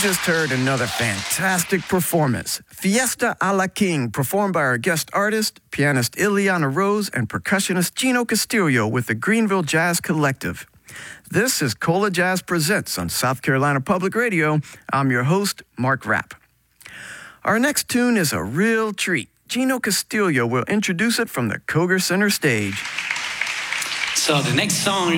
just heard another fantastic performance. Fiesta a la King, performed by our guest artist, pianist Ileana Rose, and percussionist Gino Castillo with the Greenville Jazz Collective. This is Cola Jazz Presents on South Carolina Public Radio. I'm your host, Mark Rapp. Our next tune is a real treat. Gino Castillo will introduce it from the Koger Center stage. So the next song,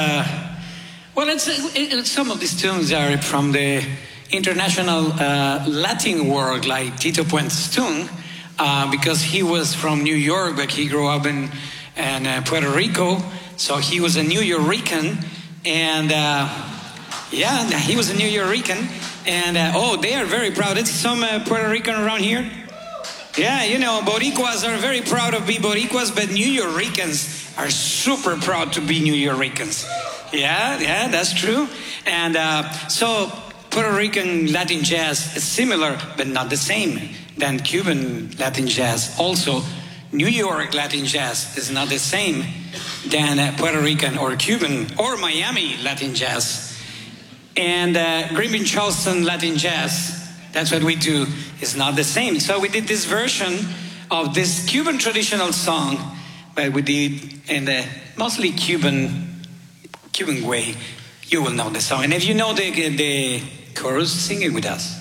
some of these tunes are from the international Latin world, like Tito Puente's tune, because he was from New York, but he grew up in Puerto Rico, so he was a New Yorican, and he was a New Yorican, and they are very proud. It's some Puerto Rican around here. Yeah, you know, Boricuas are very proud of being Boricuas, but New Yoricans are super proud to be New Yoricans. Yeah, that's true. And so Puerto Rican Latin jazz is similar, but not the same than Cuban Latin jazz. Also, New York Latin jazz is not the same than Puerto Rican or Cuban or Miami Latin jazz. And Greenville Charleston Latin jazz, that's what we do, is not the same. So we did this version of this Cuban traditional song, but we did in the mostly Cuban way. You will know the song. And if you know the chorus, sing it with us.